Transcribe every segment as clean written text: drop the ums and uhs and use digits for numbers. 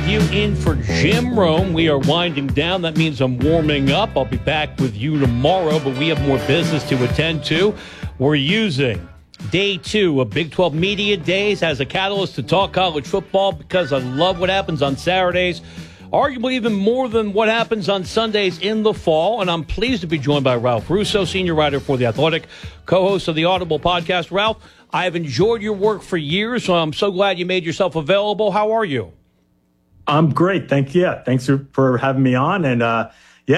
with you in for Jim Rome. We are winding down. That means I'm warming up. I'll be back with you tomorrow, but we have more business to attend to. We're using Day 2 of Big 12 Media Days as a catalyst to talk college football because I love what happens on Saturdays, arguably even more than what happens on Sundays in the fall. And I'm pleased to be joined by Ralph Russo, senior writer for The Athletic, co-host of the Audible podcast. Ralph, I have enjoyed your work for years, so I'm so glad you made yourself available. How are you? I'm great. Thanks for having me on. And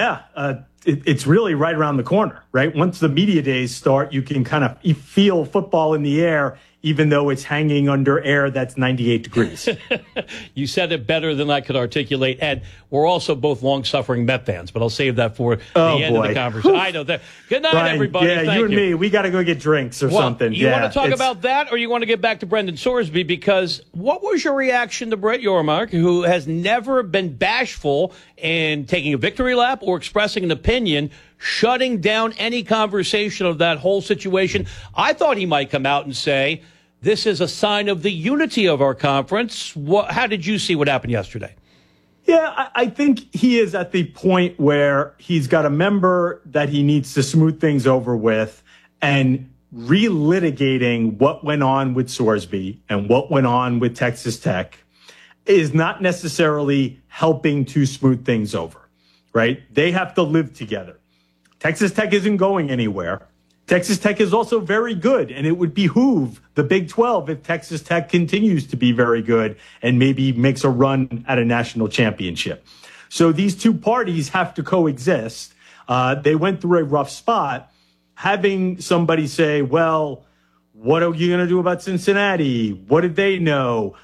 it's really right around the corner, right? Once the media days start, you can kind of feel football in the air, even though it's hanging under air that's 98 degrees. You said it better than I could articulate. And we're also both long-suffering Met fans, but I'll save that for the end of the conversation. I know that. Good night, Brian, everybody. Yeah, Thank you and me, we got to go get drinks or something. You want to talk about that, or you want to get back to Brendan Sorsby? Because what was your reaction to Brett Yormark, who has never been bashful in taking a victory lap or expressing an opinion, shutting down any conversation of that whole situation? I thought he might come out and say, this is a sign of the unity of our conference. How did you see what happened yesterday? Yeah, I think he is at the point where he's got a member that he needs to smooth things over with, and relitigating what went on with Sorsby and what went on with Texas Tech is not necessarily helping to smooth things over, right? They have to live together. Texas Tech isn't going anywhere. Texas Tech is also very good, and it would behoove the Big 12 if Texas Tech continues to be very good and maybe makes a run at a national championship. So these two parties have to coexist. They went through a rough spot. Having somebody say, well, what are you going to do about Cincinnati? What did they know?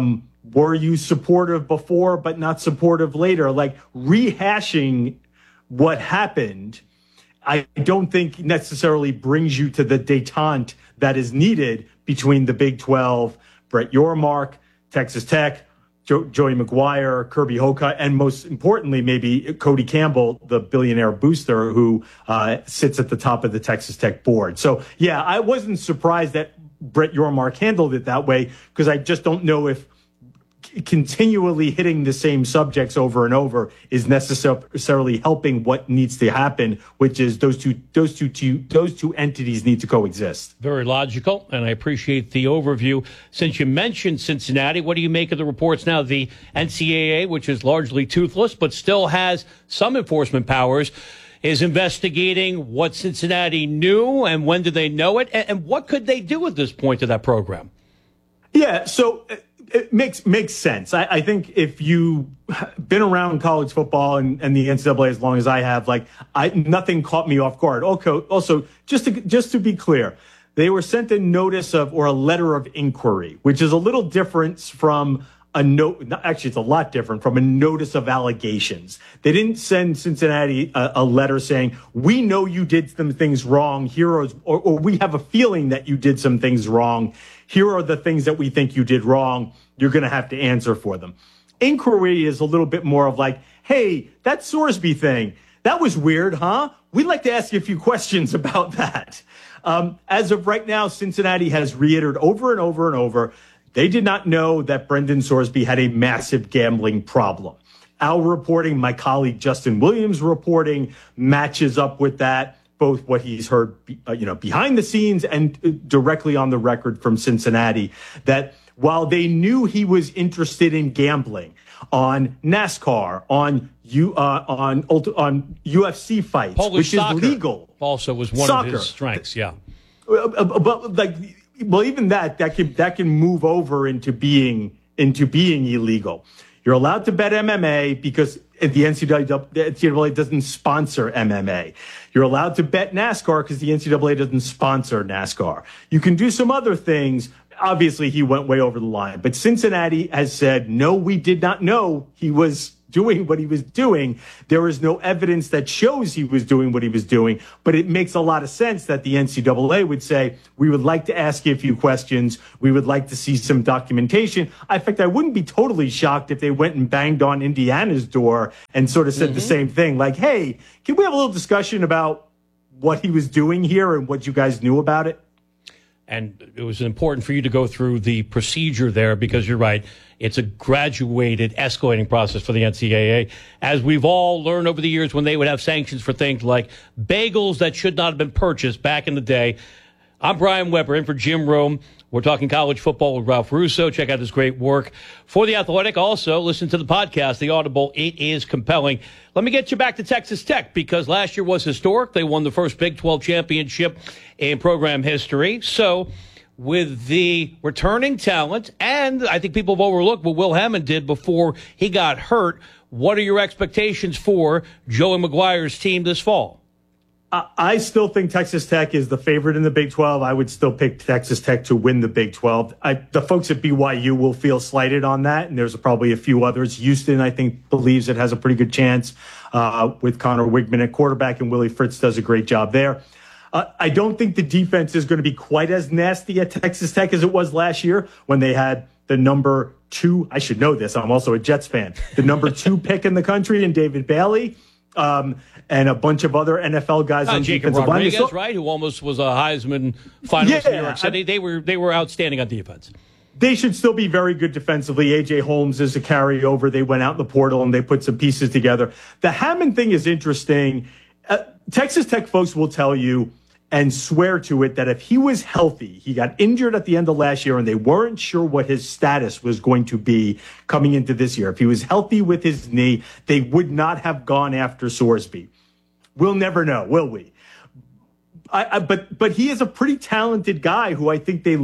Were you supportive before but not supportive later? Like rehashing what happened, I don't think necessarily brings you to the détente that is needed between the Big 12, Brett Yormark, Texas Tech, Joey McGuire, Kirby Hocutt, and most importantly, maybe Cody Campbell, the billionaire booster who sits at the top of the Texas Tech board. So, yeah, I wasn't surprised that Brett Yormark handled it that way because I just don't know if continually hitting the same subjects over and over is necessarily helping what needs to happen, which is those two entities need to coexist. Very logical, and I appreciate the overview. Since you mentioned Cincinnati, what do you make of the reports now? The NCAA, which is largely toothless but still has some enforcement powers, is investigating what Cincinnati knew and when did they know it, and what could they do at this point to that program? Yeah, so it makes sense. I think if you've been around college football and the NCAA as long as I have, nothing caught me off guard. Also, just to be clear, they were sent a notice of or a letter of inquiry, which is a little different from a note. Actually, it's a lot different from a notice of allegations. They didn't send Cincinnati a letter saying, we know you did some things wrong here, or we have a feeling that you did some things wrong. Here are the things that we think you did wrong. You're going to have to answer for them. Inquiry is a little bit more of like, hey, that Sorsby thing, that was weird, huh? We'd like to ask you a few questions about that. As of right now, Cincinnati has reiterated over and over and over, they did not know that Brendan Sorsby had a massive gambling problem. Our reporting, my colleague Justin Williams' reporting, matches up with that. Both what he's heard, behind the scenes and directly on the record from Cincinnati, that while they knew he was interested in gambling on NASCAR, on UFC fights, Polish which soccer is legal, also was one of his strengths. Yeah, but even that can move over into being illegal. You're allowed to bet MMA because the NCAA doesn't sponsor MMA. You're allowed to bet NASCAR because the NCAA doesn't sponsor NASCAR. You can do some other things. Obviously, he went way over the line. But Cincinnati has said, no, we did not know he was doing what he was doing. There is no evidence that shows he was doing what he was doing, but it makes a lot of sense that the NCAA would say, we would like to ask you a few questions. We would like to see some documentation. In fact, I wouldn't be totally shocked if they went and banged on Indiana's door and sort of said the same thing, like, hey, can we have a little discussion about what he was doing here and what you guys knew about it? And it was important for you to go through the procedure there because you're right. It's a graduated, escalating process for the NCAA. As we've all learned over the years when they would have sanctions for things like bagels that should not have been purchased back in the day. I'm Brian Weber, in for Jim Rome. We're talking college football with Ralph Russo. Check out his great work for The Athletic. Also, listen to the podcast, The Audible. It is compelling. Let me get you back to Texas Tech because last year was historic. They won the first Big 12 championship in program history. So, with the returning talent, and I think people have overlooked what Will Hammond did before he got hurt, what are your expectations for Joey McGuire's team this fall? I still think Texas Tech is the favorite in the Big 12. I would still pick Texas Tech to win the Big 12. The folks at BYU will feel slighted on that, and there's probably a few others. Houston, I think, believes it has a pretty good chance with Connor Wigman at quarterback, and Willie Fritz does a great job there. I don't think the defense is going to be quite as nasty at Texas Tech as it was last year when they had the number 2. I should know this. I'm also a Jets fan. The number 2 pick in the country in David Bailey. And a bunch of other NFL guys on Jacob defensive line. Rodriguez, right? Who almost was a Heisman finalist in New York City. They were outstanding on defense. They should still be very good defensively. A.J. Holmes is a carryover. They went out in the portal and they put some pieces together. The Hammond thing is interesting. Texas Tech folks will tell you and swear to it that if he was healthy, he got injured at the end of last year and they weren't sure what his status was going to be coming into this year. If he was healthy with his knee, they would not have gone after Sorsby. We'll never know, will we? But he is a pretty talented guy who I think they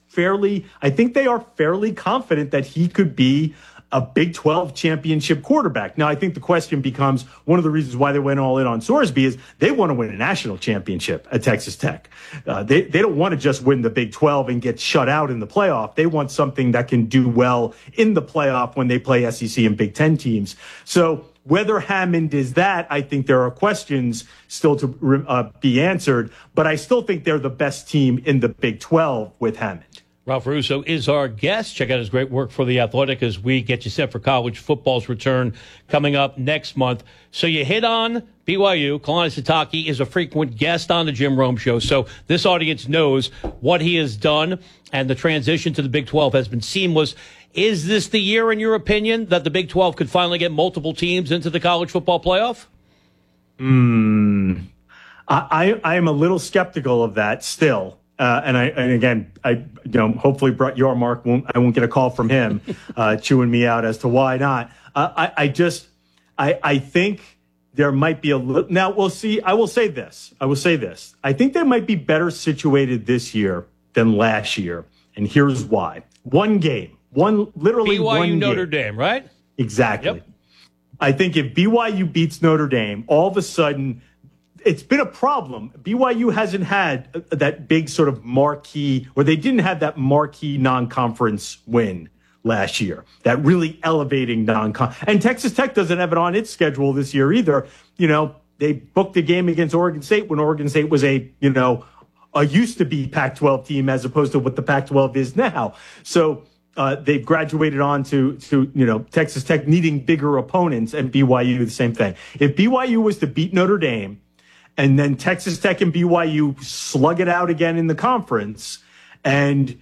are fairly confident that he could be a Big 12 championship quarterback. Now, I think the question becomes, one of the reasons why they went all in on Sorsby is they want to win a national championship at Texas Tech. They don't want to just win the Big 12 and get shut out in the playoff. They want something that can do well in the playoff when they play SEC and Big 10 teams. So whether Hammond is that, I think there are questions still to be answered, but I still think they're the best team in the Big 12 with Hammond. Ralph Russo is our guest. Check out his great work for The Athletic as we get you set for college football's return coming up next month. So you hit on BYU. Kalani Sitake is a frequent guest on the Jim Rome Show, so this audience knows what he has done, and the transition to the Big 12 has been seamless. Is this the year, in your opinion, that the Big 12 could finally get multiple teams into the college football playoff? I am a little skeptical of that still. And again, hopefully your Mark I won't get a call from him chewing me out as to why not. I think there might be a little. Now we'll see. I will say this. I think they might be better situated this year than last year, and here's why. Literally BYU one game. Notre Dame, right? Exactly. Yep. I think if BYU beats Notre Dame, all of a sudden. It's been a problem. BYU hasn't had that big sort of marquee, or they didn't have that marquee non-conference win last year, that really elevating non-conference. And Texas Tech doesn't have it on its schedule this year either. You know, they booked a game against Oregon State when Oregon State was a used to be Pac-12 team as opposed to what the Pac-12 is now. So they've graduated on to Texas Tech needing bigger opponents, and BYU the same thing. If BYU was to beat Notre Dame, and then Texas Tech and BYU slug it out again in the conference, and,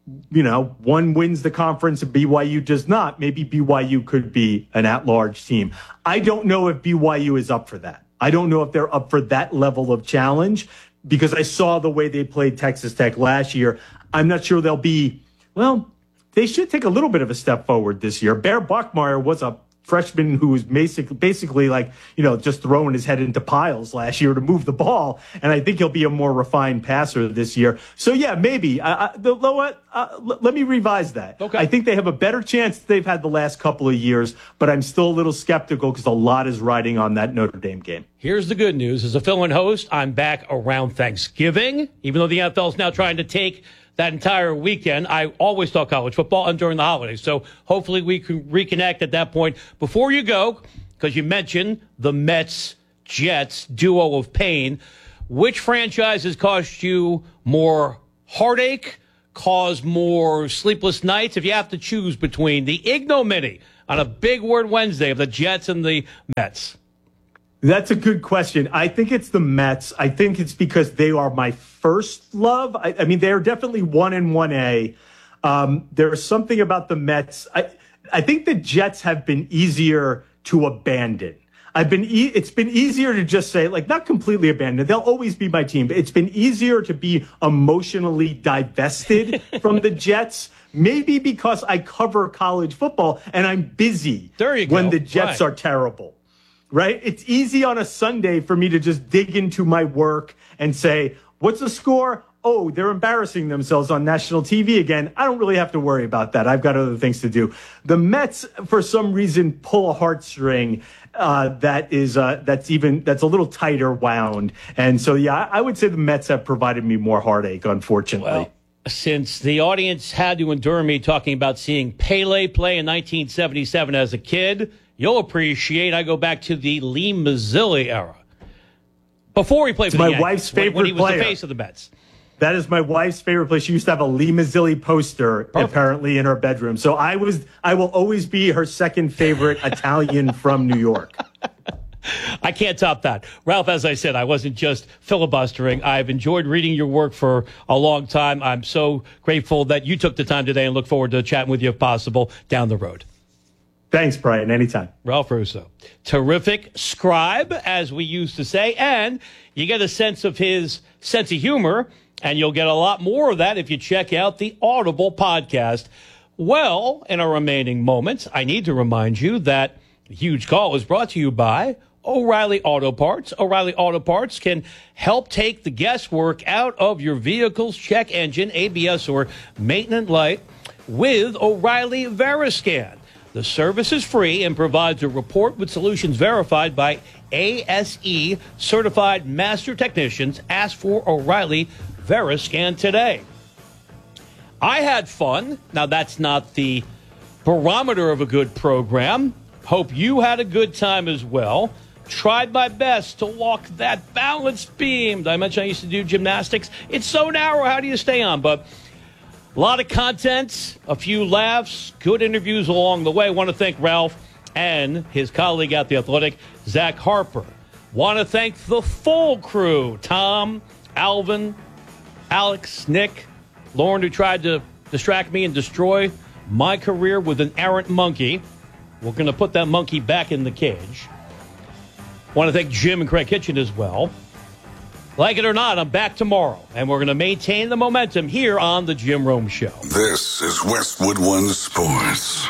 one wins the conference and BYU does not, maybe BYU could be an at-large team. I don't know if BYU is up for that. I don't know if they're up for that level of challenge because I saw the way they played Texas Tech last year. I'm not sure they'll be, they should take a little bit of a step forward this year. Bear Bachmeier was a freshman who was basically like, just throwing his head into piles last year to move the ball. And I think he'll be a more refined passer this year. So, yeah, maybe. Let me revise that. Okay. I think they have a better chance than they've had the last couple of years, but I'm still a little skeptical because a lot is riding on that Notre Dame game. Here's the good news. As a fill-in host, I'm back around Thanksgiving, even though the NFL is now trying to take that entire weekend. I always talk college football and during the holidays. So hopefully we can reconnect at that point. Before you go, because you mentioned the Mets-Jets duo of pain, which franchises cost you more heartache, cause more sleepless nights if you have to choose between the ignominy on a Big Word Wednesday of the Jets and the Mets? That's a good question. I think it's the Mets. I think it's because they are my first love. I mean, they're definitely 1 and 1A. There's something about the Mets. I think the Jets have been easier to abandon. It's been easier to just say, like, not completely abandoned. They'll always be my team, but it's been easier to be emotionally divested from the Jets. Maybe because I cover college football and I'm busy when the Jets are terrible, right? It's easy on a Sunday for me to just dig into my work and say, what's the score? Oh, they're embarrassing themselves on national TV again. I don't really have to worry about that. I've got other things to do. The Mets, for some reason, pull a heartstring that's a little tighter wound. And so, yeah, I would say the Mets have provided me more heartache, unfortunately. Well, since the audience had to endure me talking about seeing Pele play in 1977 as a kid, you'll appreciate I go back to the Lee Mazzilli era. Before he played for the Yankees, wife's favorite when he was player. the face of the Mets. That is my wife's favorite place. She used to have a Lee Mazzilli poster, apparently, in her bedroom. So I will always be her second favorite Italian from New York. I can't top that. Ralph, as I said, I wasn't just filibustering. I've enjoyed reading your work for a long time. I'm so grateful that you took the time today and look forward to chatting with you, if possible, down the road. Thanks, Brian. Anytime. Ralph Russo. Terrific scribe, as we used to say, and you get a sense of his sense of humor, and you'll get a lot more of that if you check out the Audible podcast. Well, in our remaining moments, I need to remind you that the Huge Call is brought to you by O'Reilly Auto Parts. O'Reilly Auto Parts can help take the guesswork out of your vehicle's check engine, ABS, or maintenance light with O'Reilly Veriscan. The service is free and provides a report with solutions verified by ASE certified master technicians. Ask for O'Reilly Veriscan today. I had fun. Now, that's not the barometer of a good program. Hope you had a good time as well. Tried my best to walk that balance beam. Did I mention I used to do gymnastics? It's so narrow. How do you stay on? But a lot of content, a few laughs, good interviews along the way. I want to thank Ralph and his colleague at The Athletic, Zach Harper. Want to thank the full crew, Tom, Alvin, Alex, Nick, Lauren, who tried to distract me and destroy my career with an errant monkey. We're going to put that monkey back in the cage. Want to thank Jim and Craig Kitchen as well. Like it or not, I'm back tomorrow, and we're going to maintain the momentum here on The Jim Rome Show. This is Westwood One Sports.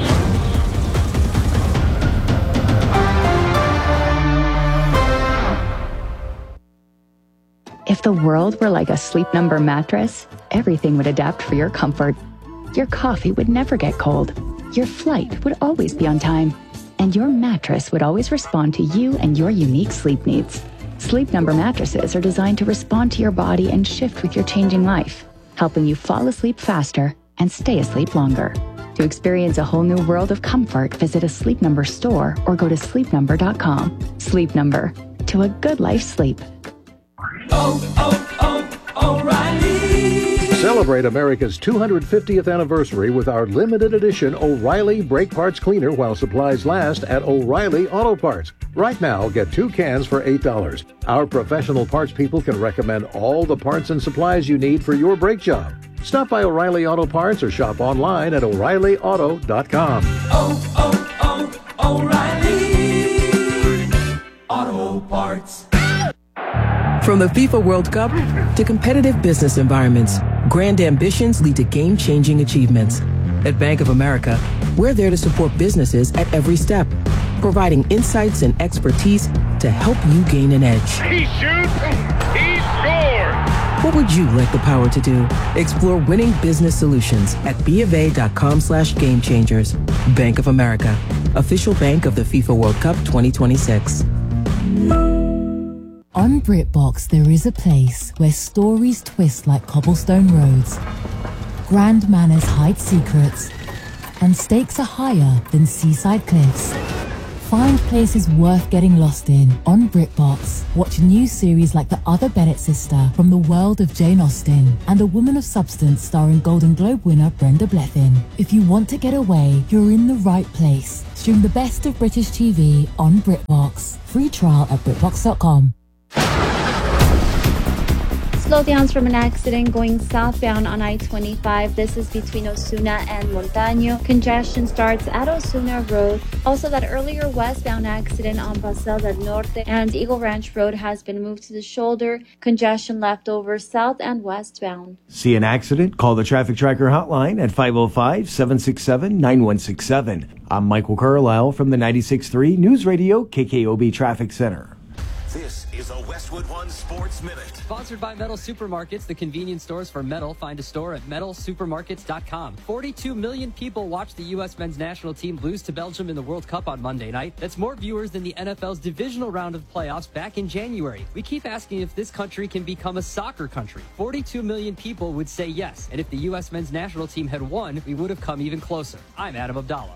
If the world were like a Sleep Number mattress, everything would adapt for your comfort. Your coffee would never get cold. Your flight would always be on time. And your mattress would always respond to you and your unique sleep needs. Sleep Number mattresses are designed to respond to your body and shift with your changing life, helping you fall asleep faster and stay asleep longer. To experience a whole new world of comfort, visit a Sleep Number store or go to sleepnumber.com. Sleep Number. To a good life sleep. O'Reilly. Celebrate America's 250th anniversary with our limited edition O'Reilly Brake Parts Cleaner while supplies last at O'Reilly Auto Parts. Right now, get 2 cans for $8. Our professional parts people can recommend all the parts and supplies you need for your brake job. Stop by O'Reilly Auto Parts or shop online at O'ReillyAuto.com. O'Reilly Auto Parts. From the FIFA World Cup to competitive business environments, grand ambitions lead to game-changing achievements. At Bank of America, we're there to support businesses at every step, providing insights and expertise to help you gain an edge. He shoots, he scores! What would you like the power to do? Explore winning business solutions at BofA.com/gamechangers. Bank of America, official bank of the FIFA World Cup 2026. On BritBox, there is a place where stories twist like cobblestone roads, grand manners hide secrets, and stakes are higher than seaside cliffs. Find places worth getting lost in on BritBox. Watch new series like The Other Bennett Sister from the world of Jane Austen and A Woman of Substance starring Golden Globe winner Brenda Blethyn. If you want to get away, you're in the right place. Stream the best of British TV on BritBox. Free trial at BritBox.com. Slowdowns from an accident going southbound on I-25. This is between Osuna and Montaño. Congestion starts at Osuna Road. Also, that earlier westbound accident on Paseo del Norte and Eagle Ranch Road has been moved to the shoulder. Congestion left over south and westbound. See an accident? Call the Traffic Tracker hotline at 505-767-9167. I'm Michael Carlisle from the 96.3 News Radio KKOB Traffic Center. This is a Westwood One Sports Minute. Sponsored by Metal Supermarkets, the convenience stores for metal. Find a store at metalsupermarkets.com. 42 million people watched the U.S. men's national team lose to Belgium in the World Cup on Monday night. That's more viewers than the NFL's divisional round of playoffs back in January. We keep asking if this country can become a soccer country. 42 million people would say yes. And if the U.S. men's national team had won, we would have come even closer. I'm Adam Abdallah.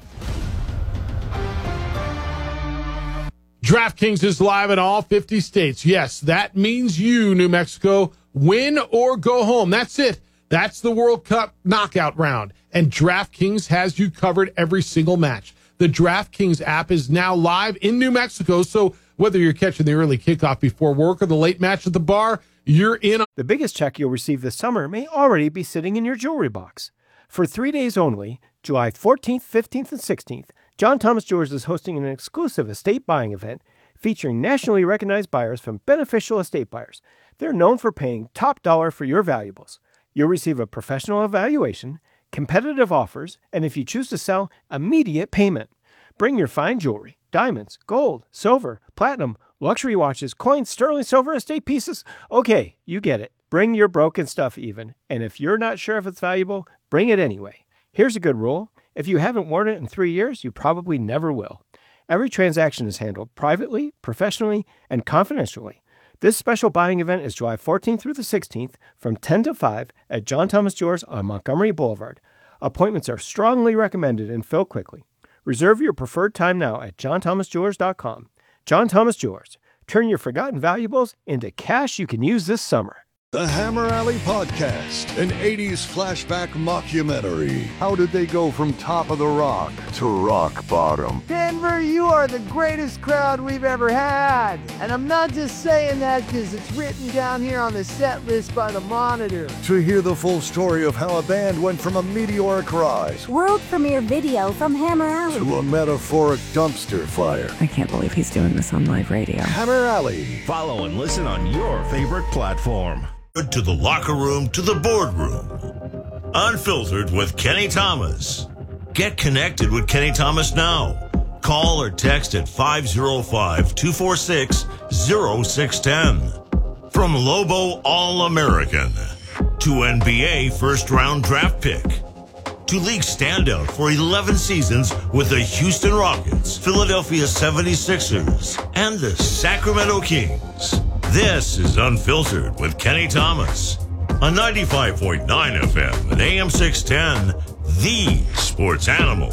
DraftKings is live in all 50 states. Yes, that means you, New Mexico, win or go home. That's it. That's the World Cup knockout round. And DraftKings has you covered every single match. The DraftKings app is now live in New Mexico, so whether you're catching the early kickoff before work or the late match at the bar, you're in. The biggest check you'll receive this summer may already be sitting in your jewelry box. For 3 days only, July 14th, 15th, and 16th, John Thomas Jewelers is hosting an exclusive estate buying event featuring nationally recognized buyers from Beneficial Estate Buyers. They're known for paying top dollar for your valuables. You'll receive a professional evaluation, competitive offers, and if you choose to sell, immediate payment. Bring your fine jewelry, diamonds, gold, silver, platinum, luxury watches, coins, sterling silver, estate pieces. Okay, you get it. Bring your broken stuff even, and if you're not sure if it's valuable, bring it anyway. Here's a good rule. If you haven't worn it in 3 years, you probably never will. Every transaction is handled privately, professionally, and confidentially. This special buying event is July 14th through the 16th from 10 to 5 at John Thomas Jewelers on Montgomery Boulevard. Appointments are strongly recommended and fill quickly. Reserve your preferred time now at johnthomasjewelers.com. John Thomas Jewelers. Turn your forgotten valuables into cash you can use this summer. The Hammer Alley Podcast, an 80s flashback mockumentary. How did they go from top of the rock to rock bottom? Denver, you are the greatest crowd we've ever had. And I'm not just saying that because it's written down here on the set list by the Monitor. To hear the full story of how a band went from a meteoric rise, world premiere video from Hammer Alley, to a metaphoric dumpster fire. I can't believe he's doing this on live radio. Hammer Alley. Follow and listen on your favorite platform. To the locker room, to the boardroom. Unfiltered with Kenny Thomas. Get connected with Kenny Thomas now. Call or text at 505-246-0610. From Lobo All-American to NBA first-round draft pick to league standout for 11 seasons with the Houston Rockets, Philadelphia 76ers, and the Sacramento Kings. This is Unfiltered with Kenny Thomas on 95.9 FM and AM 610, the sports animal.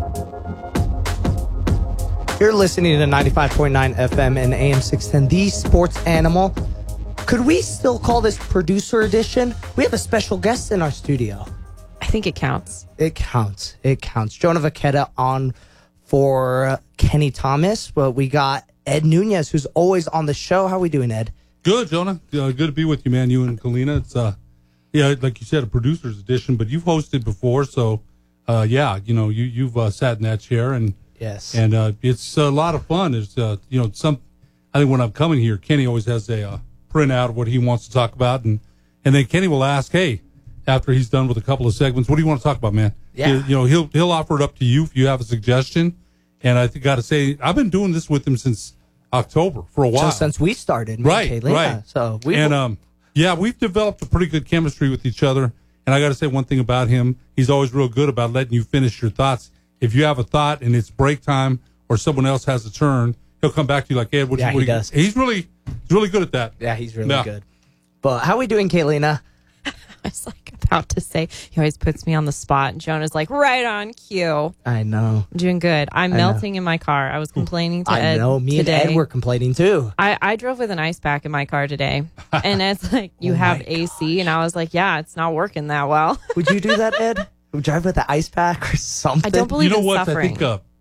You're listening to 95.9 FM and AM 610, the sports animal. Could we still call this producer edition? We have a special guest in our studio. I think it counts. It counts. It counts. Jonah Vaqueta on for Kenny Thomas, but we got Ed Nunez, who's always on the show. How are we doing, Ed? Good, Jonah. Good to be with you, man. You and Kalina. It's like you said, a producer's edition, but you've hosted before, so you've sat in that chair, and yes, and it's a lot of fun. It's I think when I'm coming here, Kenny always has a printout of what he wants to talk about, and then Kenny will ask, hey, after he's done with a couple of segments, what do you want to talk about, man? Yeah, he'll offer it up to you if you have a suggestion. And I got to say, I've been doing this with him since October for a while. So since we started, right. So we've developed a pretty good chemistry with each other. And I got to say one thing about him: he's always real good about letting you finish your thoughts. If you have a thought and it's break time, or someone else has a turn, he'll come back to you like, "Ed, what he does." He's really good at that. Yeah, he's really good. But how are we doing, Kaylina? I was about to say, he always puts me on the spot. And Jonah's like, right on cue. I know. I'm doing good. I'm melting in my car. I was complaining to Ed. I know. Me today. and Ed were complaining too. I drove with an ice pack in my car today. And Ed's like, you have AC? And I was like, yeah, it's not working that well. Would you do that, Ed? Would you drive with an ice pack or something? I don't believe in what? suffering. I think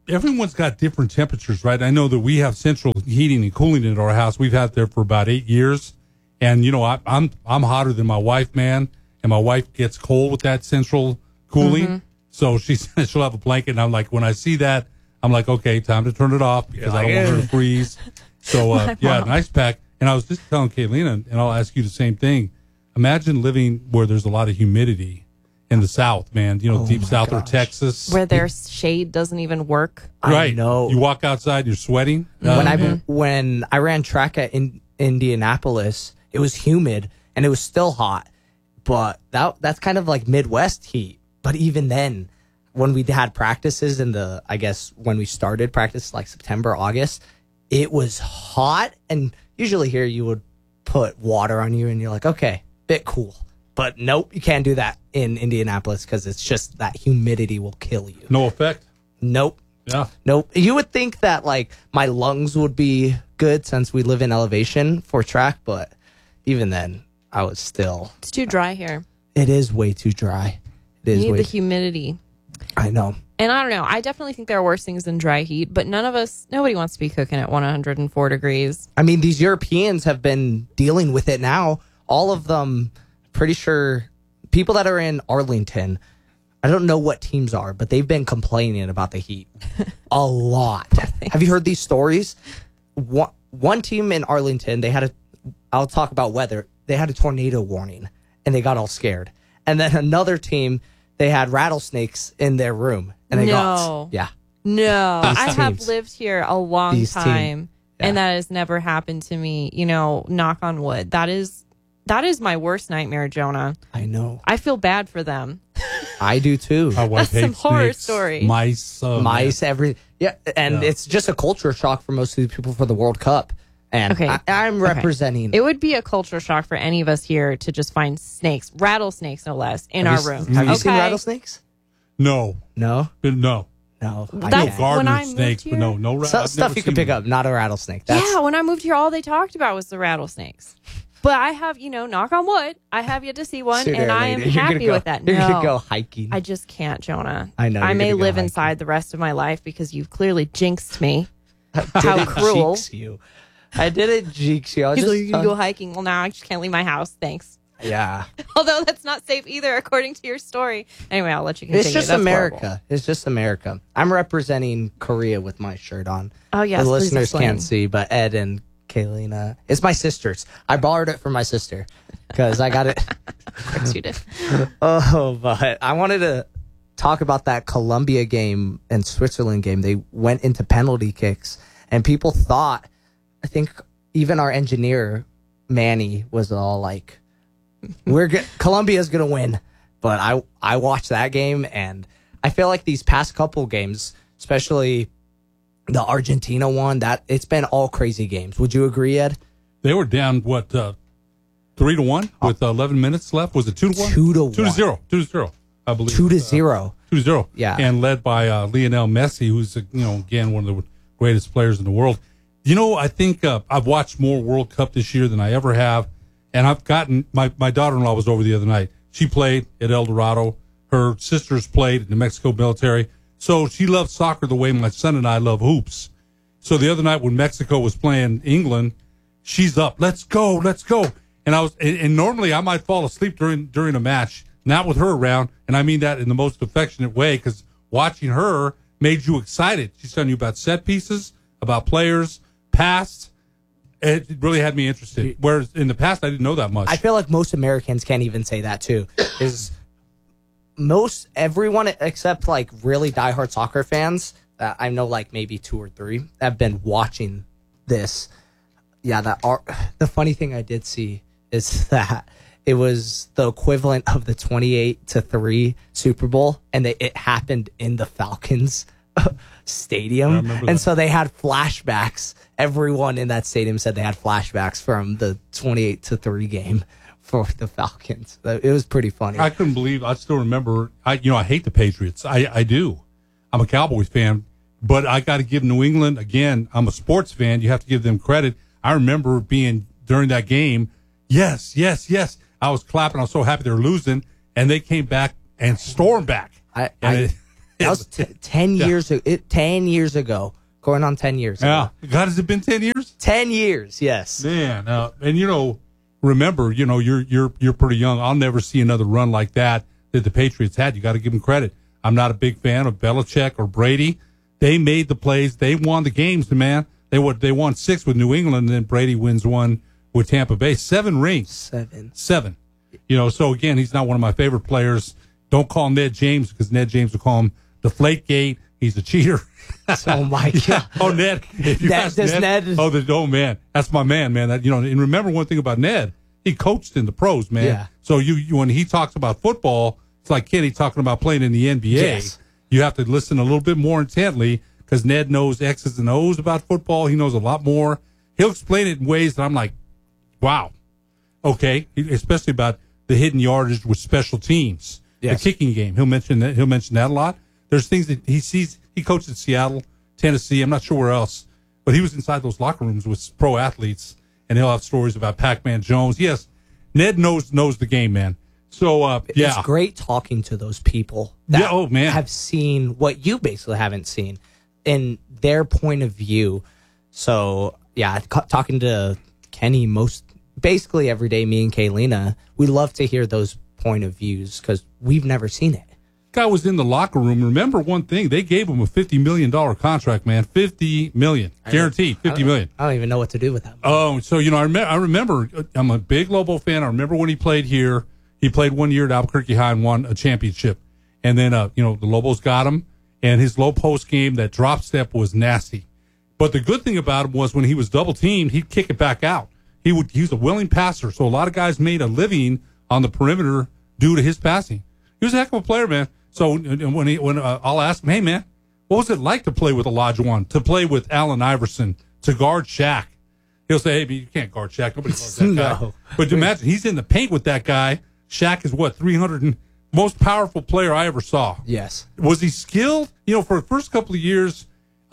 everyone's got different temperatures, right? I know that we have central heating and cooling in our house. We've had it there for about 8 years. And, you know, I'm hotter than my wife, man. And my wife gets cold with that central cooling. So she'll have a blanket. And I'm like, when I see that, I'm like, okay, time to turn it off because I don't want her to freeze. So, yeah, nice pack. And I was just telling Kaylina, and I'll ask you the same thing. Imagine living where there's a lot of humidity in the South, man. You know, deep South or Texas. Where their shade doesn't even work. Right. I know. You walk outside, you're sweating. When I ran track at Indianapolis, it was humid and it was still hot. But that's kind of like Midwest heat. But even then, when we had practices when we started practice, like September, August, it was hot. And usually here you would put water on you and you're like, okay, bit cool. But nope, you can't do that in Indianapolis because it's just that humidity will kill you. No effect? Nope. Yeah. Nope. You would think that like my lungs would be good since we live in elevation for track, but even then, I was still. It's too dry here. It is way too dry. It is you need the humidity. I know. And I don't know. I definitely think there are worse things than dry heat, but nobody wants to be cooking at 104 degrees. I mean, these Europeans have been dealing with it now. All of them, pretty sure, people that are in Arlington, I don't know what teams are, but they've been complaining about the heat a lot. Have you heard these stories? One team in Arlington, I'll talk about weather. They had a tornado warning, and they got all scared. And then another team, they had rattlesnakes in their room, and they got. Yeah. No. I have lived here a long time, and that has never happened to me. You know, knock on wood. That is my worst nightmare, Jonah. I know. I feel bad for them. I do too. My wife That's some hates horror snakes, story. Mice, everything. Yeah, and it's just a culture shock for most of the people for the World Cup. And I'm representing. It would be a culture shock for any of us here to just find rattlesnakes no less, in our room. Have you seen rattlesnakes? No. No? No. No. Gardener snakes, but no stuff you can pick up, not a rattlesnake. Yeah, when I moved here, all they talked about was the rattlesnakes. But I have, knock on wood, I have yet to see one, and I am happy with that. You're going to go hiking. I just can't, Jonah. I know. I may live inside the rest of my life because you've clearly jinxed me. How cruel. Jinx you. I didn't jinx you. He's like, you can go hiking. Well, now I just can't leave my house. Thanks. Yeah. Although that's not safe either, according to your story. Anyway, I'll let you continue. It's just that's America. Horrible. It's just America. I'm representing Korea with my shirt on. Oh, yes. The listeners can't see, but Ed and Kaylina. It's my sister's. I borrowed it from my sister because I got it. Of course you did. Oh, but I wanted to talk about that Colombia game and Switzerland game. They went into penalty kicks, and people thought, I think even our engineer, Manny, was all like, Colombia's going to win. But I watched that game, and I feel like these past couple games, especially the Argentina one, that it's been all crazy games. Would you agree, Ed? They were down, 3-1 with 11 minutes left? Was it 2-1? 2-1. 2-0. 2-0, I believe. 2-0. 2-0. Yeah. And led by Lionel Messi, who's, again, one of the greatest players in the world. I think I've watched more World Cup this year than I ever have. And I've gotten, my daughter-in-law was over the other night. She played at El Dorado. Her sisters played in the Mexico military. So she loves soccer the way my son and I love hoops. So the other night when Mexico was playing England, she's up. Let's go. And normally I might fall asleep during a match, not with her around. And I mean that in the most affectionate way, because watching her made you excited. She's telling you about set pieces, about players, past. It really had me interested. Whereas in the past, I didn't know that much. I feel like most Americans can't even say that too. Everyone except like really diehard soccer fans, I know like maybe 2 or 3 have been watching this. Yeah, the funny thing I did see is that it was the equivalent of the 28-3 Super Bowl, and it happened in the Falcons stadium. And so they had flashbacks. Everyone in that stadium said they had flashbacks from the 28-3 game for the Falcons. It was pretty funny. I couldn't believe. I still remember. I hate the Patriots. I do. I'm a Cowboys fan, but I got to give New England, again, I'm a sports fan. You have to give them credit. I remember being during that game. Yes. I was clapping. I was so happy they were losing, and they came back and stormed back. That was 10 years ago. 10 years ago. Going on 10 years ago. Yeah. God, has it been 10 years? 10 years, yes. Man, and remember, you're pretty young. I'll never see another run like that the Patriots had. You got to give them credit. I'm not a big fan of Belichick or Brady. They made the plays. They won the games, man. They won 6 with New England, and then Brady wins 1 with Tampa Bay. 7 rings. 7. So again, he's not one of my favorite players. Don't call Ned James, because Ned James will call him Deflategate. He's a cheater. Oh my God! Yeah. Oh, Ned. If you ask Ned. Oh, man. That's my man. That and remember one thing about Ned. He coached in the pros, man. Yeah. So you when he talks about football, it's like Kenny talking about playing in the NBA. Yes. You have to listen a little bit more intently, because Ned knows X's and O's about football. He knows a lot more. He'll explain it in ways that I'm like, wow, okay. Especially about the hidden yardage with special teams, the kicking game. He'll mention that a lot. There's things that he sees. He coached in Seattle, Tennessee. I'm not sure where else, but he was inside those locker rooms with pro athletes, and he'll have stories about Pac-Man Jones. Yes, Ned knows the game, man. So it's great talking to those people that have seen what you basically haven't seen in their point of view. So talking to Kenny basically every day, me and Kaylina, we love to hear those point of views because we've never seen it. Guy was in the locker room. Remember one thing? They gave him a $50 million contract, man. $50 million. Guaranteed. $50 million. I don't even know what to do with that. Oh, so, I remember, I'm a big Lobo fan. I remember when he played here. He played 1 year at Albuquerque High and won a championship. And then, the Lobos got him. And his low post game, that drop step was nasty. But the good thing about him was when he was double teamed, he'd kick it back out. He was a willing passer. So a lot of guys made a living on the perimeter due to his passing. He was a heck of a player, man. So when I'll ask him, hey, man, what was it like to play with Olajuwon, to play with Allen Iverson, to guard Shaq? He'll say, hey, you can't guard Shaq. Nobody guards that guy. But imagine, he's in the paint with that guy. Shaq is, 300 and most powerful player I ever saw. Yes. Was he skilled? For the first couple of years,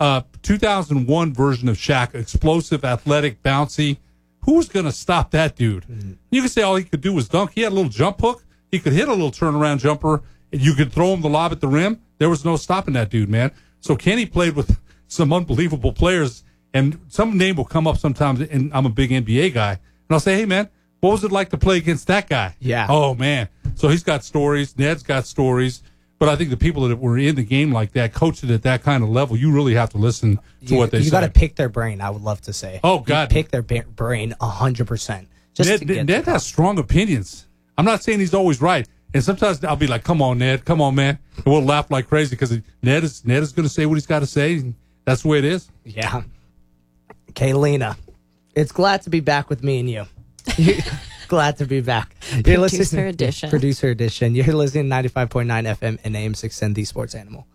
2001 version of Shaq, explosive, athletic, bouncy. Who was going to stop that dude? Mm-hmm. You could say all he could do was dunk. He had a little jump hook. He could hit a little turnaround jumper. You could throw him the lob at the rim. There was no stopping that dude, man. So Kenny played with some unbelievable players, and some name will come up sometimes, and I'm a big NBA guy, and I'll say, hey, man, what was it like to play against that guy? Yeah. Oh, man. So he's got stories. Ned's got stories. But I think the people that were in the game like that, coached it at that kind of level, you really have to listen to what they say. You got to pick their brain, I would love to say. Oh, God. Pick their brain 100%. Ned has strong opinions. I'm not saying he's always right. And sometimes I'll be like, come on, Ned. Come on, man. And we'll laugh like crazy because Ned is going to say what he's got to say. And that's the way it is. Yeah. Kaylina, it's glad to be back with me and you. Glad to be back. You're Producer edition. Producer edition. You're listening to 95.9 FM and AM 610, The Sports Animal.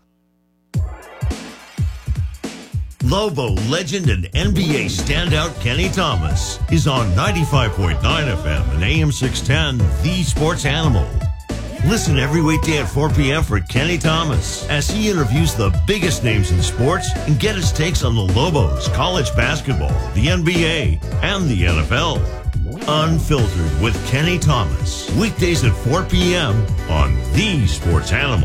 Lobo legend and NBA standout Kenny Thomas is on 95.9 FM and AM 610, The Sports Animal. Listen every weekday at 4 p.m. for Kenny Thomas as he interviews the biggest names in sports and get his takes on the Lobos, college basketball, the NBA, and the NFL. Unfiltered with Kenny Thomas. Weekdays at 4 p.m. on The Sports Animal.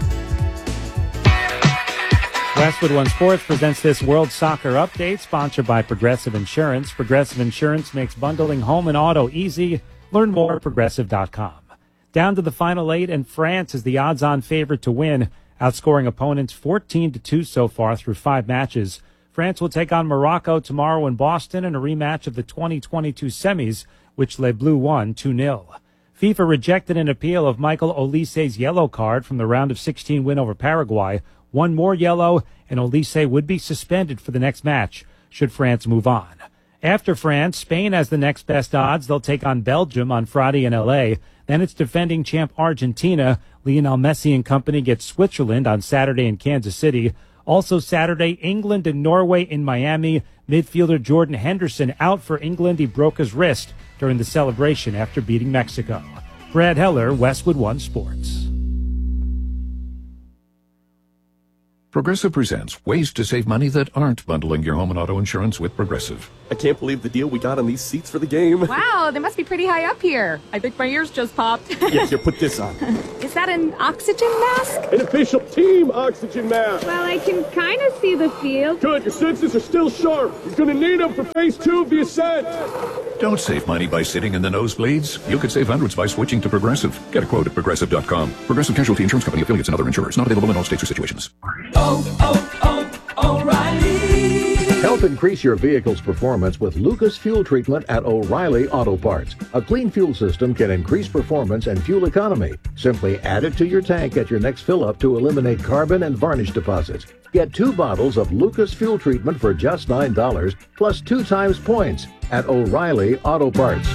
Westwood One Sports presents this World Soccer Update, sponsored by Progressive Insurance. Progressive Insurance makes bundling home and auto easy. Learn more at Progressive.com. Down to the Final 8, and France is the odds-on favorite to win, outscoring opponents 14-2 so far through 5 matches. France will take on Morocco tomorrow in Boston in a rematch of the 2022 semis, which Les Bleus won 2-0. FIFA rejected an appeal of Michael Olise's yellow card from the round of 16 win over Paraguay. One more yellow, and Olise would be suspended for the next match, should France move on. After France, Spain has the next best odds. They'll take on Belgium on Friday in L.A. Then it's defending champ Argentina. Lionel Messi and company get Switzerland on Saturday in Kansas City. Also Saturday, England and Norway in Miami. Midfielder Jordan Henderson out for England. He broke his wrist during the celebration after beating Mexico. Brad Heller, Westwood One Sports. Progressive presents ways to save money that aren't bundling your home and auto insurance with Progressive. I can't believe the deal we got on these seats for the game. Wow, they must be pretty high up here. I think my ears just popped. Yeah, here, put this on. Is that an oxygen mask? An official team oxygen mask. Well, I can kind of see the field. Good, your senses are still sharp. You're going to need them for phase 2 of the ascent. Don't save money by sitting in the nosebleeds. You could save hundreds by switching to Progressive. Get a quote at Progressive.com. Progressive Casualty Insurance Company, affiliates, and other insurers. Not available in all states or situations. O'Reilly. Help increase your vehicle's performance with Lucas Fuel Treatment at O'Reilly Auto Parts. A clean fuel system can increase performance and fuel economy. Simply add it to your tank at your next fill-up to eliminate carbon and varnish deposits. Get 2 bottles of Lucas Fuel Treatment for just $9, plus 2 times points at O'Reilly Auto Parts.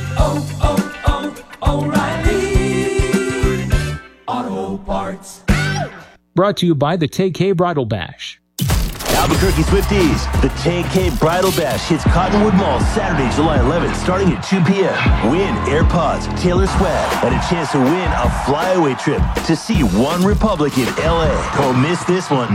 O'Reilly Auto Parts. Brought to you by the TK Bridal Bash. Albuquerque Swifties, the TK Bridal Bash hits Cottonwood Mall Saturday, July 11th, starting at 2 p.m. Win AirPods, Taylor swag, and a chance to win a flyaway trip to see One Republic in L.A. Don't miss this one.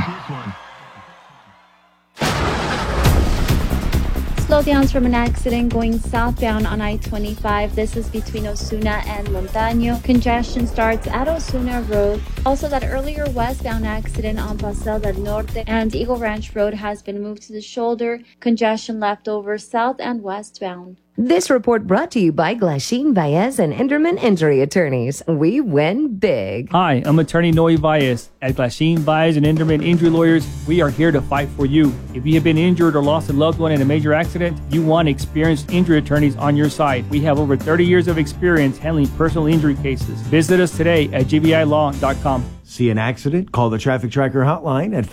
Slowdowns from an accident going southbound on I-25. This is between Osuna and Montaño. Congestion starts at Osuna Road. Also, that earlier westbound accident on Paseo del Norte and Eagle Ranch Road has been moved to the shoulder. Congestion left over south and westbound. This report brought to you by Glasheen, Baez, and Enderman Injury Attorneys. We win big. Hi, I'm attorney Noe Baez. At Glasheen, Baez, and Enderman Injury Lawyers, we are here to fight for you. If you have been injured or lost a loved one in a major accident, you want experienced injury attorneys on your side. We have over 30 years of experience handling personal injury cases. Visit us today at gbilaw.com. See an accident? Call the Traffic Tracker hotline at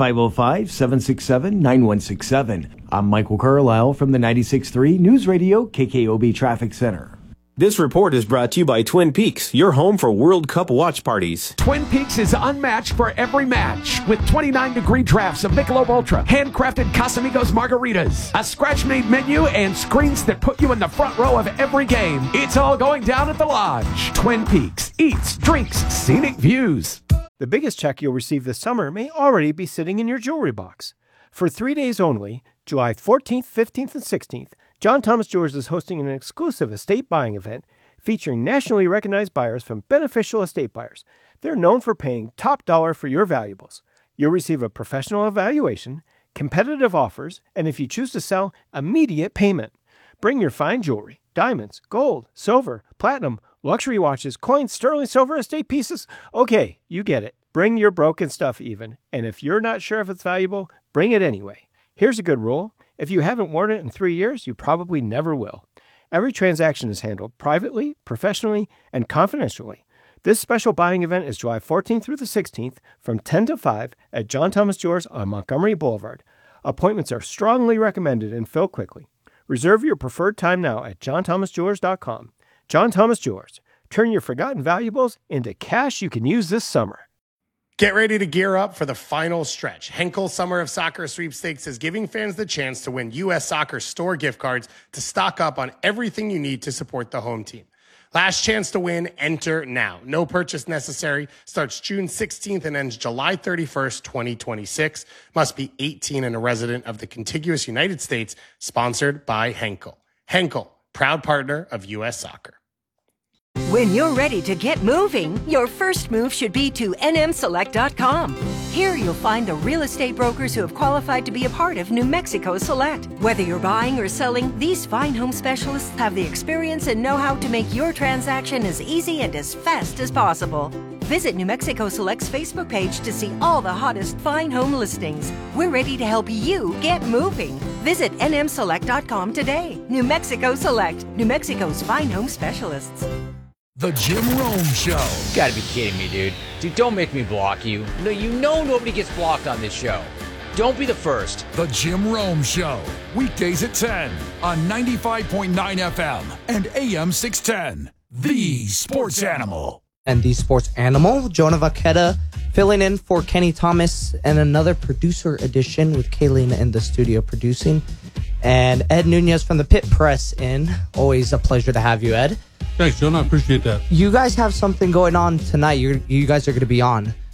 505-767-9167. I'm Michael Carlisle from the 96.3 News Radio KKOB Traffic Center. This report is brought to you by Twin Peaks, your home for World Cup watch parties. Twin Peaks is unmatched for every match with 29-degree drafts of Michelob Ultra, handcrafted Casamigos margaritas, a scratch-made menu, and screens that put you in the front row of every game. It's all going down at the Lodge. Twin Peaks eats, drinks, scenic views. The biggest check you'll receive this summer may already be sitting in your jewelry box. For 3 days only, July 14th, 15th, and 16th, John Thomas Jewelers is hosting an exclusive estate buying event featuring nationally recognized buyers from Beneficial Estate Buyers. They're known for paying top dollar for your valuables. You'll receive a professional evaluation, competitive offers, and if you choose to sell, immediate payment. Bring your fine jewelry, diamonds, gold, silver, platinum, luxury watches, coins, sterling silver, estate pieces. Okay, you get it. Bring your broken stuff even. And if you're not sure if it's valuable, bring it anyway. Here's a good rule. If you haven't worn it in 3 years, you probably never will. Every transaction is handled privately, professionally, and confidentially. This special buying event is July 14th through the 16th from 10 to 5 at John Thomas Jewelers on Montgomery Boulevard. Appointments are strongly recommended and fill quickly. Reserve your preferred time now at johnthomasjewelers.com. John Thomas Jewelers. Turn your forgotten valuables into cash you can use this summer. Get ready to gear up for the final stretch. Henkel Summer of Soccer Sweepstakes is giving fans the chance to win U.S. Soccer store gift cards to stock up on everything you need to support the home team. Last chance to win, enter now. No purchase necessary. Starts June 16th and ends July 31st, 2026. Must be 18 and a resident of the contiguous United States. Sponsored by Henkel. Henkel, proud partner of U.S. Soccer. When you're ready to get moving, your first move should be to nmselect.com. Here you'll find the real estate brokers who have qualified to be a part of New Mexico Select. Whether you're buying or selling, these fine home specialists have the experience and know-how to make your transaction as easy and as fast as possible. Visit New Mexico Select's Facebook page to see all the hottest fine home listings. We're ready to help you get moving. Visit nmselect.com today. New Mexico Select, New Mexico's fine home specialists. The Jim Rome Show. You gotta be kidding me, dude. Dude, don't make me block you. No, you know nobody gets blocked on this show. Don't be the first. The Jim Rome Show. Weekdays at 10 on 95.9 FM and AM 610. The Sports Animal. And the Sports Animal, Jonah Vaqueta filling in for Kenny Thomas, and another producer edition with Kayleen in the studio producing. And Ed Nunez from the Pit Press in. Always a pleasure to have you, Ed. Thanks, John. I appreciate that. You guys have something going on tonight. You guys are going to be on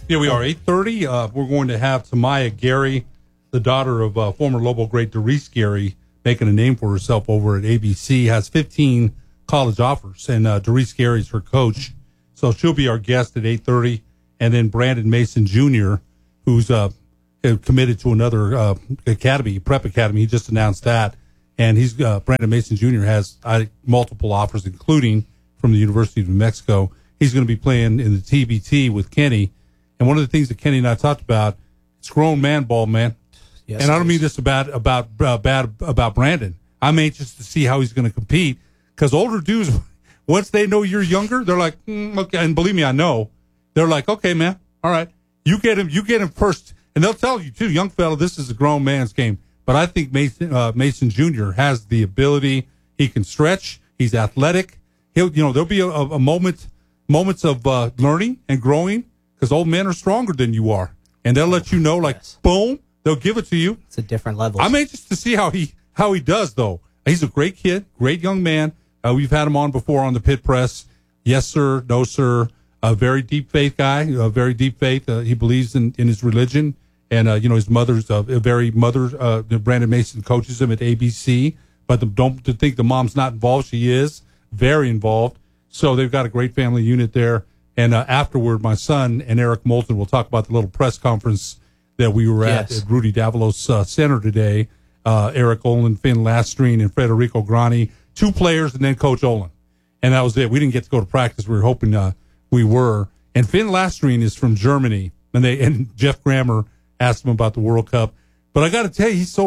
Yeah, we are. 8:30. We're going to have Tamaya Gary, the daughter of former Lobo great Doris Gary, making a name for herself over at ABC, has 15 college offers, and Doris Gary's her coach. So she'll be our guest at 8:30. And then Brandon Mason Jr., who's committed to another academy, prep academy. He just announced that. And he's Brandon Mason Jr. has multiple offers, including from the University of New Mexico. He's going to be playing in the TBT with Kenny. And one of the things that Kenny and I talked about, it's grown man ball, man. Yes, and I don't mean this bad about Brandon. I'm anxious to see how he's going to compete, because older dudes, once they know you're younger, they're like, okay. And believe me, I know. They're like, okay, man, all right, you get him first. And they'll tell you, too, young fella, this is a grown man's game. But I think Mason Jr. has the ability. He can stretch. He's athletic. There'll be a moments of learning and growing, because old men are stronger than you are. And they'll let you know, like, boom, they'll give it to you. It's a different level. I'm anxious to see how he does, though. He's a great kid, great young man. We've had him on before on the Pit Press. Yes, sir. No, sir. A very deep faith guy, very deep faith. He believes in his religion. And, his mother's Brandon Mason coaches him at ABC. But don't think the mom's not involved. She is very involved. So they've got a great family unit there. And afterward, my son and Eric Moulton will talk about the little press conference that we were at Rudy Davalos Center today. Eric Olin, Finn Lastrine, and Federico Grani, 2 players, and then Coach Olin. And that was it. We didn't get to go to practice. We were hoping we were. And Finn Lastrine is from Germany. And Jeff Grammer asked him about the World Cup. But I got to tell you, he's so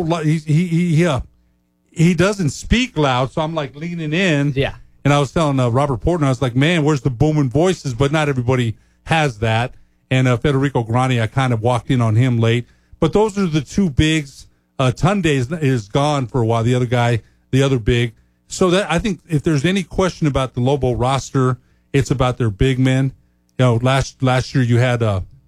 he doesn't speak loud, so I'm like leaning in. Yeah. And I was telling Robert Portner, I was like, man, where's the booming voices? But not everybody has that. And Federico Grani, I kind of walked in on him late. But those are the 2 bigs. Tunde is gone for a while, the other guy, the other big. So that I think if there's any question about the Lobo roster, it's about their big men. Last year you had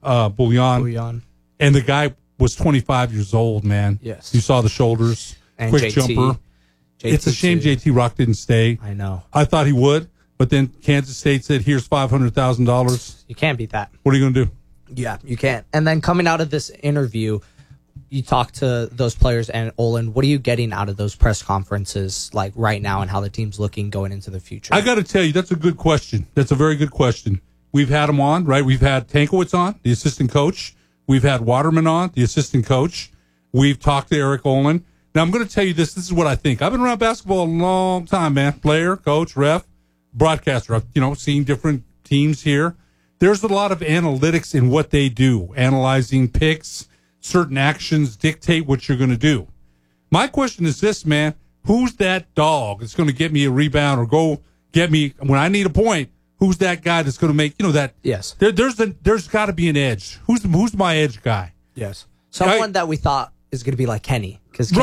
Bouillon. And the guy was 25 years old, man. Yes. You saw the shoulders. And quick JT. Jumper. It's a shame JT Rock didn't stay. I know. I thought he would, but then Kansas State said, here's $500,000. You can't beat that. What are you going to do? Yeah, you can't. And then coming out of this interview, you talk to those players and Olin. What are you getting out of those press conferences like right now, and how the team's looking going into the future? I got to tell you, that's a good question. That's a very good question. We've had them on, right? We've had Tankowitz on, the assistant coach. We've had Waterman on, the assistant coach. We've talked to Eric Olin. Now, I'm going to tell you this. This is what I think. I've been around basketball a long time, man. Player, coach, ref, broadcaster. I've, seen different teams here. There's a lot of analytics in what they do, analyzing picks, certain actions dictate what you're going to do. My question is this, man. Who's that dog that's going to get me a rebound or go get me when I need a point? Who's that guy that's going to make, that? Yes. There's got to be an edge. Who's my edge guy? Yes. Someone that we thought is going to be like Kenny.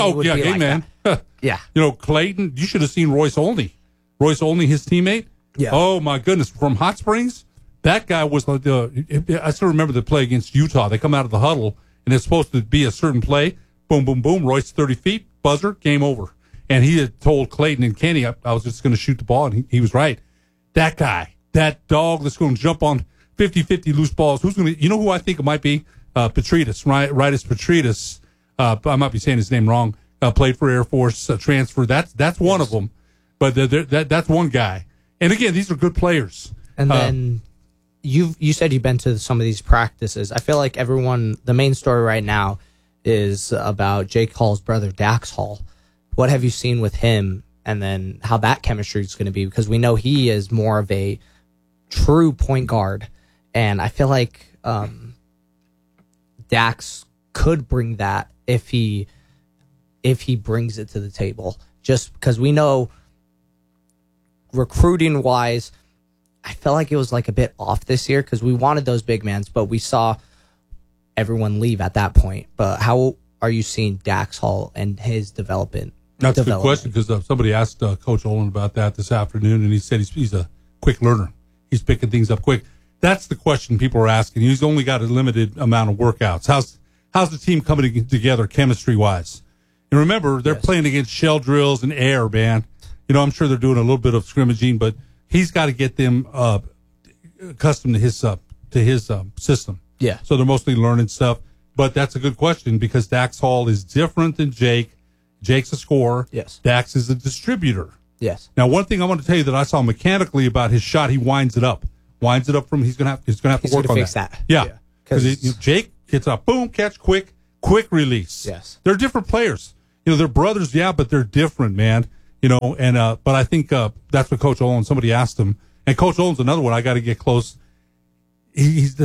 Man. Yeah. Clayton, you should have seen Royce Olney. Royce Olney, his teammate. Yeah. Oh, my goodness. From Hot Springs, that guy was like I still remember the play against Utah. They come out of the huddle, and it's supposed to be a certain play. Boom, boom, boom. Royce 30 feet, buzzer, game over. And he had told Clayton and Kenny, I was just going to shoot the ball, and he was right. That guy, that dog that's going to jump on 50-50 loose balls. Who's going to? You know who I think it might be? Petridis, Rightus Petridis. I might be saying his name wrong. Played for Air Force, transfer. That's one of them. But that's one guy. And again, these are good players. And then you said you've been to some of these practices. I feel like the main story right now is about Jake Hall's brother, Dax Hall. What have you seen with him, and then how that chemistry is going to be? Because we know he is more of a true point guard, and I feel like Dax could bring that if he brings it to the table. Just because we know recruiting wise, I felt like it was like a bit off this year because we wanted those big men, but we saw everyone leave at that point. But how are you seeing Dax Hall and his development? That's a good question, because somebody asked Coach Olin about that this afternoon, and he said he's a quick learner. He's picking things up quick. That's the question people are asking. He's only got a limited amount of workouts. How's the team coming together chemistry-wise? And remember, they're playing against shell drills and air, man. I'm sure they're doing a little bit of scrimmaging, but he's got to get them accustomed to his system. Yeah. So they're mostly learning stuff. But that's a good question because Dax Hall is different than Jake. Jake's a scorer. Yes. Dax is a distributor. Yes. Now, one thing I want to tell you that I saw mechanically about his shot, he winds it up. Winds it up from he's gonna have to work on fix that. that. Yeah. Because Jake gets up, boom, catch, quick release. Yes. They're different players. They're brothers, yeah, but they're different, man. And but I think that's what Coach Olin, somebody asked him. And Coach Olin's another one I got to get close. He's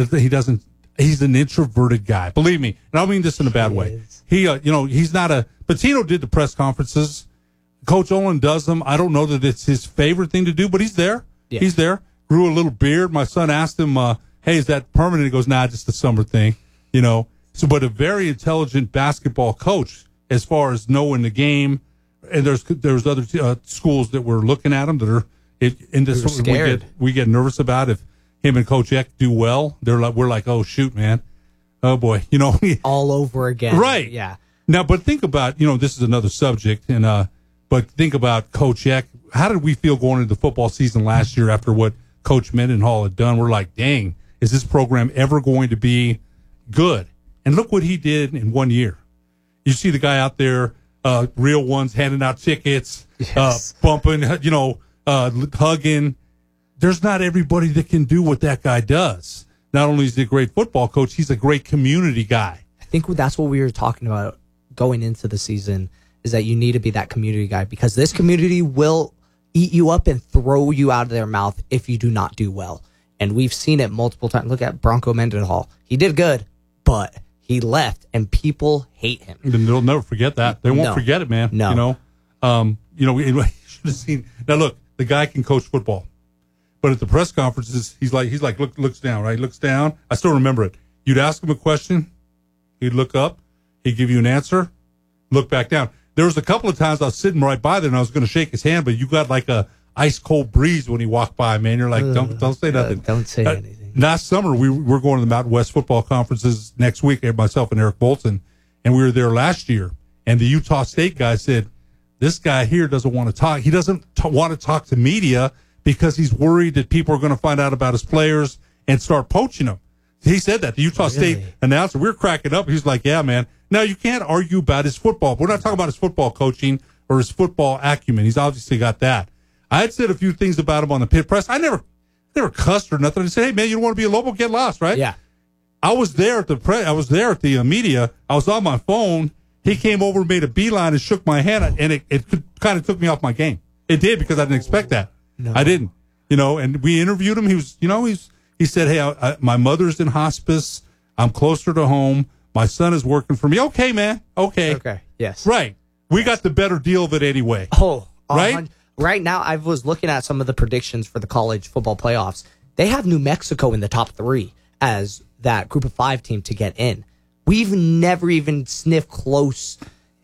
an introverted guy. Believe me. And I don't mean this in a bad way. He's not Patino did the press conferences. Coach Olin does them. I don't know that it's his favorite thing to do, but he's there. Yeah. He's there. Grew a little beard. My son asked him, hey, is that permanent? He goes, nah, just a summer thing, So, but a very intelligent basketball coach as far as knowing the game. And there's other schools that we're looking at them that are in this. We get nervous about if him and Coach Eck do well. We're like, oh shoot, man, oh boy, all over again, right? Yeah. Now, but think about this is another subject, and but think about Coach Eck. How did we feel going into the football season last year after what Coach Mendenhall had done? We're like, dang, is this program ever going to be good? And look what he did in 1 year. You see the guy out there. Real ones handing out tickets, bumping, hugging. There's not everybody that can do what that guy does. Not only is he a great football coach, he's a great community guy. I think that's what we were talking about going into the season is that you need to be that community guy because this community will eat you up and throw you out of their mouth if you do not do well. And we've seen it multiple times. Look at Bronco Mendenhall. He did good, but he left, and people hate him. And they'll never forget that. They won't forget it, man. No. We should have seen. Now, look, the guy can coach football, but at the press conferences, he's like, looks down, right? Looks down. I still remember it. You'd ask him a question, he'd look up, he'd give you an answer, look back down. There was a couple of times I was sitting right by there, and I was going to shake his hand, but you got like a ice cold breeze when he walked by, man. You're like, don't say nothing. Don't say anything. Last summer, we're going to the Mountain West football conferences next week, myself and Eric Bolton, and we were there last year. And the Utah State guy said, this guy here doesn't want to talk. He doesn't want to talk to media because he's worried that people are going to find out about his players and start poaching them. He said that. The Utah State announcer, we were cracking up. He's like, yeah, man. Now, you can't argue about his football. We're not talking about his football coaching or his football acumen. He's obviously got that. I had said a few things about him on the pit press. I never cussed or nothing. I said, hey, man, you don't want to be a Lobo, get lost, right? Yeah. I was there at the media. I was on my phone. He came over and made a beeline and shook my hand, and it kind of took me off my game. It did because I didn't expect that. No. I didn't. And we interviewed him. He was, he said, hey, my mother's in hospice. I'm closer to home. My son is working for me. Okay, man. Okay. Okay. Yes. Right. We got the better deal of it anyway. Oh, right? Right now, I was looking at some of the predictions for the college football playoffs. They have New Mexico in the top 3 as that group of 5 team to get in. We've never even sniffed close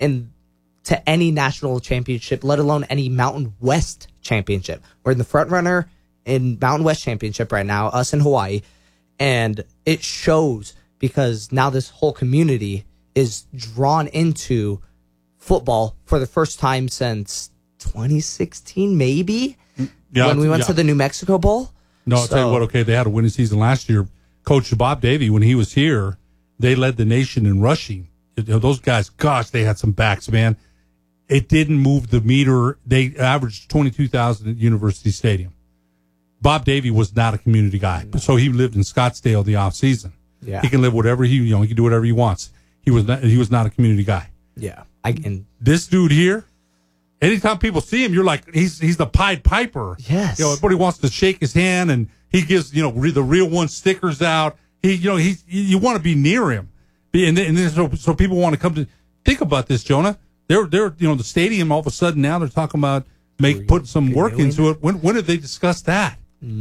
to any national championship, let alone any Mountain West championship. We're in the front runner in Mountain West championship right now, us in Hawaii. And it shows because now this whole community is drawn into football for the first time since 2016, maybe, when we went to the New Mexico Bowl. No, I'll tell you what, okay, they had a winning season last year. Coach Bob Davie, when he was here, they led the nation in rushing. Those guys, gosh, they had some backs, man. It didn't move the meter. They averaged 22,000 at University Stadium. Bob Davie was not a community guy, so he lived in Scottsdale the off season. Yeah, he can live whatever he can do whatever he wants. He was not a community guy. Yeah, this dude here. Anytime people see him, you're like, he's the Pied Piper. Yes. Everybody wants to shake his hand, and he gives, the real one stickers out. You want to be near him. And then so people want to come to think about this, Jonah. They're the stadium all of a sudden now they're talking about putting some work into it. When did they discuss that?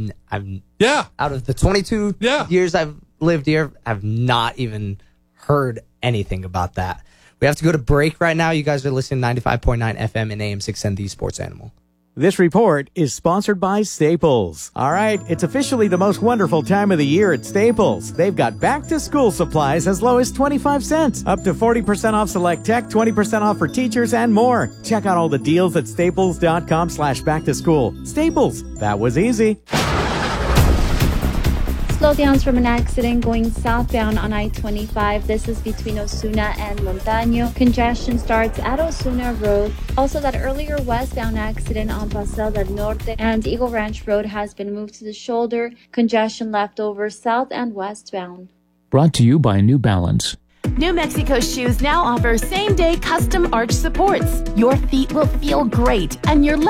Out of the 22 years I've lived here, I've not even heard anything about that. We have to go to break right now. You guys are listening to 95.9 FM and AM 610, The Sports Animal. This report is sponsored by Staples. All right, it's officially the most wonderful time of the year at Staples. They've got back-to-school supplies as low as 25 cents, up to 40% off select tech, 20% off for teachers, and more. Check out all the deals at staples.com/back-to-school. Staples, that was easy. Slowdowns from an accident going southbound on I-25. This is between Osuna and Montaño. Congestion starts at Osuna Road. Also, that earlier westbound accident on Paseo del Norte and Eagle Ranch Road has been moved to the shoulder. Congestion left over south and westbound. Brought to you by New Balance. New Mexico Shoes now offer same-day custom arch supports. Your feet will feel great and your